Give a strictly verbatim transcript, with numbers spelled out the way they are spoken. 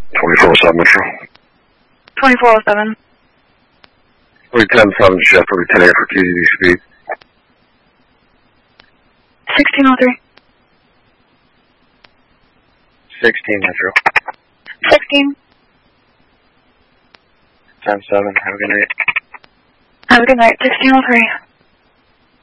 twenty-four oh seven Metro. twenty-four oh seven. Three ten seven shift for ten for Q D D speed. sixteen oh three. sixteen Metro. sixteen. ten seven, have a good night. Have a good night, sixteen oh three.